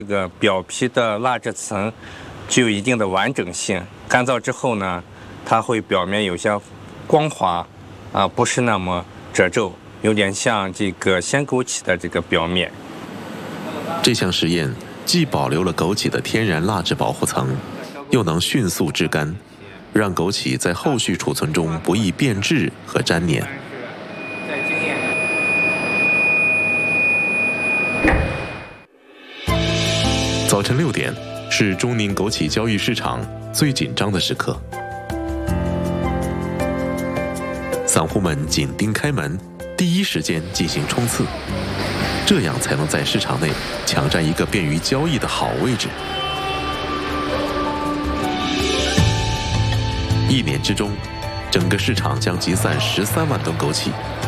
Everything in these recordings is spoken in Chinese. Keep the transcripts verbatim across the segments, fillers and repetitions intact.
这个表皮的蜡质层具有一定的完整性，干燥之后呢，它会表面有些光滑，啊，不是那么褶皱，有点像这个鲜枸杞的这个表面。 这项实验既保留了枸杞的天然蜡质保护层，又能迅速制干，让枸杞在后续储存中不易变质和粘黏。早晨六点是中宁枸杞交易市场最紧张的时刻，散户们紧盯开门，第一时间进行冲刺，这样才能在市场内抢占一个便于交易的好位置。一年之中，整个市场将集散十三万吨枸杞，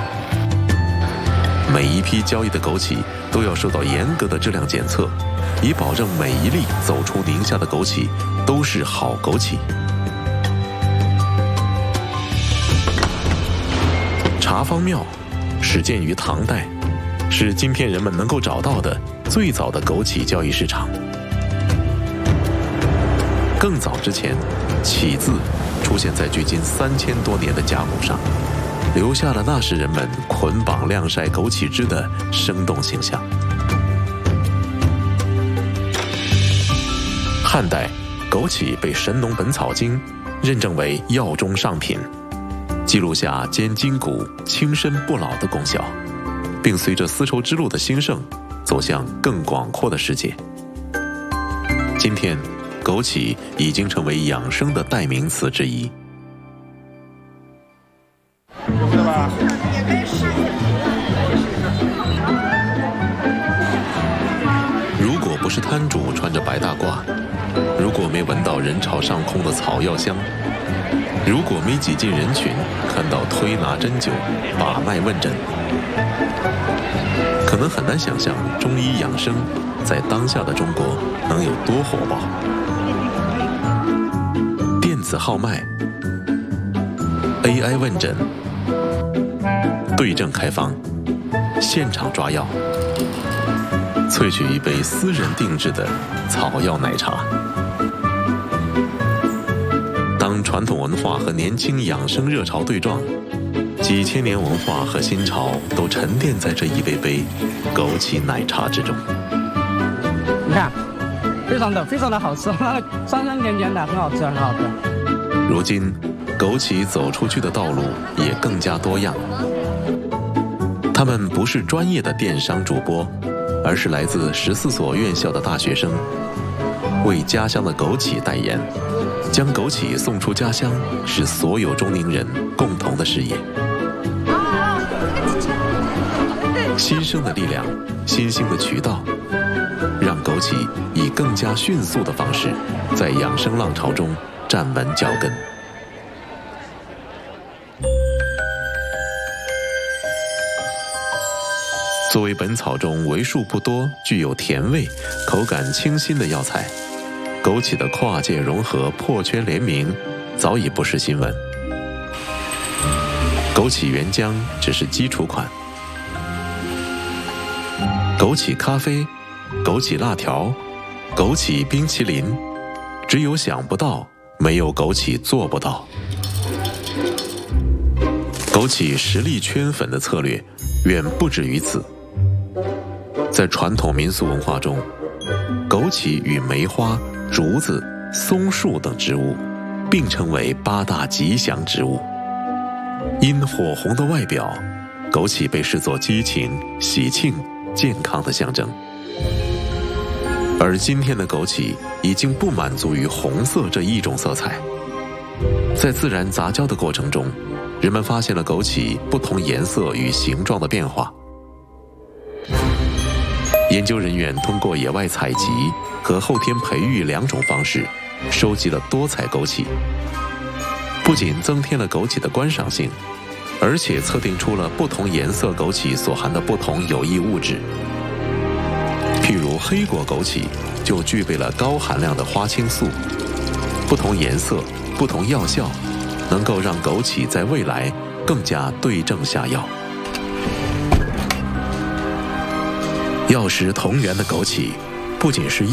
每一批交易的枸杞都要受到严格的质量检测，以保证每一粒走出宁夏的枸杞都是好枸杞。茶坊庙始建于唐代，是今天人们能够找到的最早的枸杞交易市场。更早之前，杞字出现在距今三千多年的甲骨上，留下了那时人们捆绑晾晒枸杞汁的生动形象。汉代，枸杞被《神农本草经》认证为药中上品，记录下兼筋骨、轻身不老的功效，并随着丝绸之路的兴盛，走向更广阔的世界。今天，枸杞已经成为养生的代名词之一。如果不是摊主穿着白大褂，如果没闻到人潮上空的草药香，如果没挤进人群看到推拿针灸、把脉问诊，可能很难想象中医养生在当下的中国能有多火爆。电子号脉、A I 问诊、对症开方、现场抓药，萃取一杯私人定制的草药奶茶。当传统文化和年轻养生热潮对撞，几千年文化和新潮都沉淀在这一杯杯枸杞奶茶之中。 你看，非常的非常的好吃，酸酸甜甜的，很好吃，很好吃。 如今，枸杞走出去的道路也更加多样。他们不是专业的电商主播，而是来自十四所院校的大学生，为家乡的枸杞代言。将枸杞送出家乡，是所有中宁人共同的事业。新生的力量，新兴的渠道，让枸杞以更加迅速的方式，在养生浪潮中站稳脚跟。作为本草中为数不多具有甜味、口感清新的药材，枸杞的跨界融合、破圈联名早已不是新闻。枸杞原浆只是基础款，枸杞咖啡、枸杞辣条、枸杞冰淇淋，只有想不到，没有枸杞做不到。枸杞实力圈粉的策略远不止于此。在传统民俗文化中，枸杞与梅花、竹子、松树等植物并称为八大吉祥植物。因火红的外表，枸杞被视作激情、喜庆、健康的象征。而今天的枸杞已经不满足于红色这一种色彩，在自然杂交的过程中，人们发现了枸杞不同颜色与形状的变化。研究人员通过野外采集和后天培育两种方式，收集了多彩枸杞，不仅增添了枸杞的观赏性，而且测定出了不同颜色枸杞所含的不同有益物质。譬如黑果枸杞就具备了高含量的花青素，不同颜色、不同药效，能够让枸杞在未来更加对症下药。药食同源的枸杞， 不仅是